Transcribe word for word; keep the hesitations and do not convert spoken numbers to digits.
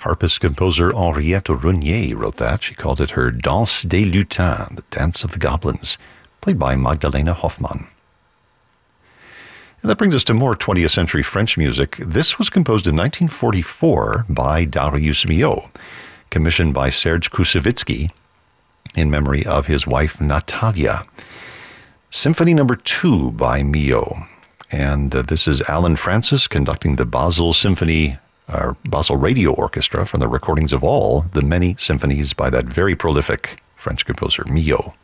Harpist composer Henriette Runier wrote that. She called it her Danse des Lutins, the Dance of the Goblins, played by Magdalena Hoffmann. And that brings us to more twentieth century French music. This was composed in nineteen forty-four by Darius Milhaud, commissioned by Serge Koussevitzky in memory of his wife Natalia. Symphony number two by Milhaud. And uh, this is Alan Francis conducting the Basel Symphony, uh, Basel Radio Orchestra from the recordings of all the many symphonies by that very prolific French composer Milhaud.